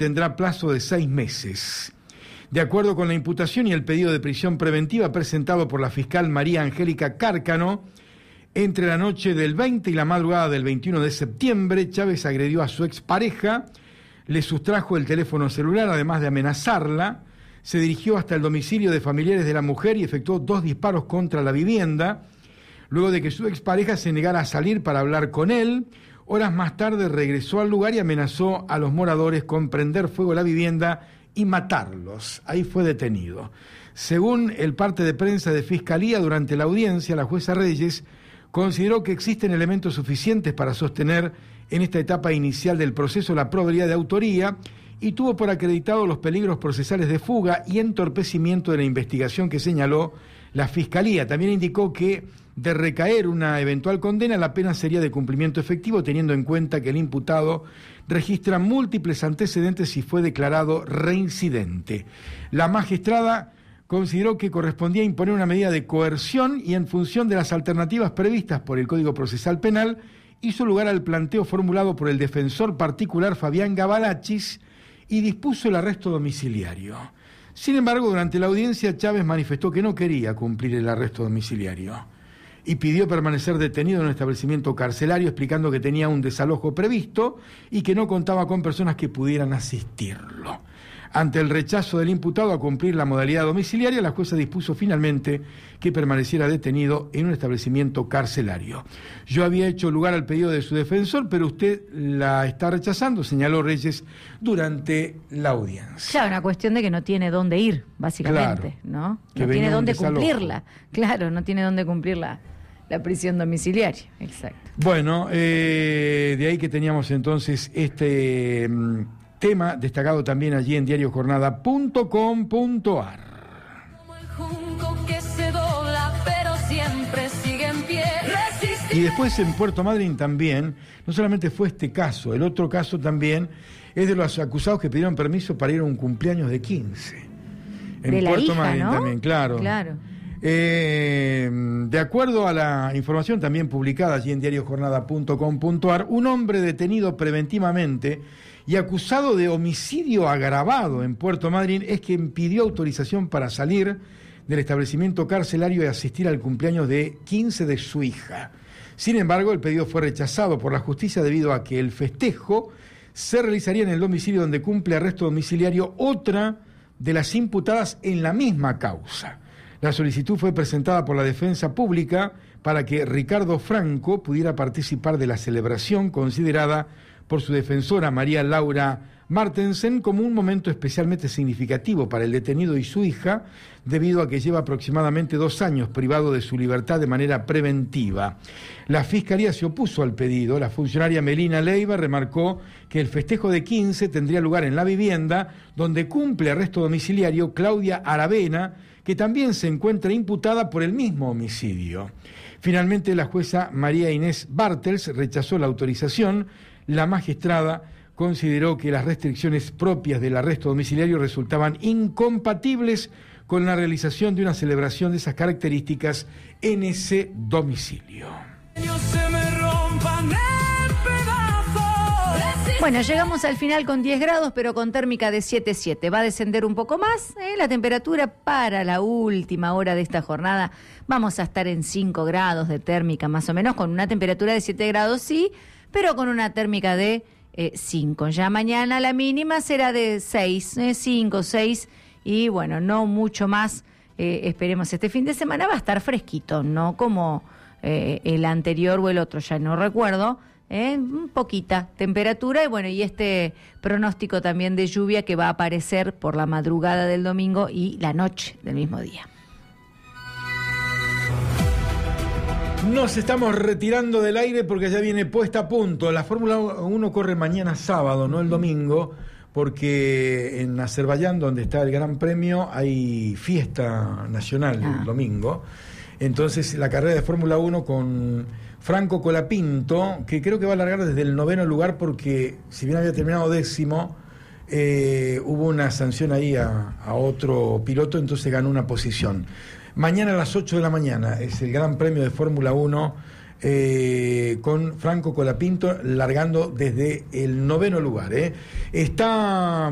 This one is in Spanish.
tendrá plazo de 6 meses. De acuerdo con la imputación y el pedido de prisión preventiva presentado por la fiscal María Angélica Cárcano, entre la noche del 20 y la madrugada del 21 de septiembre, Chávez agredió a su expareja, le sustrajo el teléfono celular, además de amenazarla, se dirigió hasta el domicilio de familiares de la mujer y efectuó 2 disparos contra la vivienda, luego de que su expareja se negara a salir para hablar con él. Horas más tarde regresó al lugar y amenazó a los moradores con prender fuego a la vivienda y matarlos. Ahí fue detenido. Según el parte de prensa de Fiscalía, durante la audiencia, la jueza Reyes consideró que existen elementos suficientes para sostener en esta etapa inicial del proceso la probabilidad de autoría y tuvo por acreditado los peligros procesales de fuga y entorpecimiento de la investigación que señaló la Fiscalía. También indicó que de recaer una eventual condena, la pena sería de cumplimiento efectivo, teniendo en cuenta que el imputado registra múltiples antecedentes y fue declarado reincidente. La magistrada consideró que correspondía imponer una medida de coerción y en función de las alternativas previstas por el Código Procesal Penal, hizo lugar al planteo formulado por el defensor particular Fabián Gabalachis y dispuso el arresto domiciliario. Sin embargo, durante la audiencia, Chávez manifestó que no quería cumplir el arresto domiciliario y pidió permanecer detenido en un establecimiento carcelario, explicando que tenía un desalojo previsto y que no contaba con personas que pudieran asistirlo. Ante el rechazo del imputado a cumplir la modalidad domiciliaria, la jueza dispuso finalmente que permaneciera detenido en un establecimiento carcelario. Yo había hecho lugar al pedido de su defensor, pero usted la está rechazando, señaló Reyes durante la audiencia. Claro, una cuestión de que no tiene dónde ir, básicamente, claro, ¿no? No tiene dónde cumplirla. Claro, no tiene dónde cumplir la prisión domiciliaria. Exacto. Bueno, de ahí que teníamos entonces este tema destacado también allí en diariojornada.com.ar. Y después en Puerto Madryn también, no solamente fue este caso, el otro caso también es de los acusados que pidieron permiso para ir a un cumpleaños de 15. En de la Puerto hija, Madryn, ¿no? También, claro. De acuerdo a la información también publicada allí en diariojornada.com.ar, un hombre detenido preventivamente y acusado de homicidio agravado en Puerto Madryn es quien pidió autorización para salir del establecimiento carcelario y asistir al cumpleaños de 15 de su hija. Sin embargo, el pedido fue rechazado por la justicia debido a que el festejo se realizaría en el domicilio donde cumple arresto domiciliario otra de las imputadas en la misma causa. La solicitud fue presentada por la Defensa Pública para que Ricardo Franco pudiera participar de la celebración, considerada por su defensora María Laura Martensen como un momento especialmente significativo para el detenido y su hija, debido a que lleva aproximadamente 2 años privado de su libertad de manera preventiva. La Fiscalía se opuso al pedido. La funcionaria Melina Leiva remarcó que el festejo de 15 tendría lugar en la vivienda donde cumple arresto domiciliario Claudia Aravena, que también se encuentra imputada por el mismo homicidio. Finalmente, la jueza María Inés Bartels rechazó la autorización. La magistrada consideró que las restricciones propias del arresto domiciliario resultaban incompatibles con la realización de una celebración de esas características en ese domicilio. Bueno, llegamos al final con 10 grados, pero con térmica de 7,7. Va a descender un poco más la temperatura para la última hora de esta jornada. Vamos a estar en 5 grados de térmica, más o menos, con una temperatura de 7 grados, sí, pero con una térmica de 5. Ya mañana la mínima será de 6, 5, 6, y bueno, no mucho más. Esperemos, este fin de semana va a estar fresquito, no como el anterior o el otro, ya no recuerdo. Poquita temperatura y bueno, y este pronóstico también de lluvia que va a aparecer por la madrugada del domingo y la noche del mismo día. Nos estamos retirando del aire porque ya viene puesta a punto. La Fórmula 1 corre mañana sábado, no el domingo, porque en Azerbaiyán, donde está el Gran Premio, hay fiesta nacional el domingo. Entonces la carrera de Fórmula 1 con Franco Colapinto, que creo que va a largar desde el 9º lugar porque si bien había terminado 10º, hubo una sanción ahí a otro piloto, entonces ganó una posición. Mañana a las 8 de la mañana es el Gran Premio de Fórmula 1 con Franco Colapinto largando desde el 9º lugar. Está